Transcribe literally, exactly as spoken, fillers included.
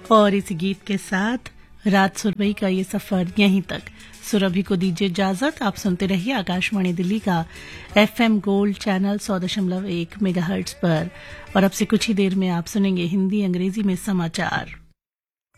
और इस गीत के साथ रात सुरभि का ये सफर यहीं तक। सुरभि को दीजिए इजाजत। आप सुनते रहिए आकाशवाणी दिल्ली का एफएम गोल्ड चैनल सौ दशमलव एक मेगाहर्ट्ज पर। और अब से कुछ ही देर में आप सुनेंगे हिंदी अंग्रेजी में समाचार।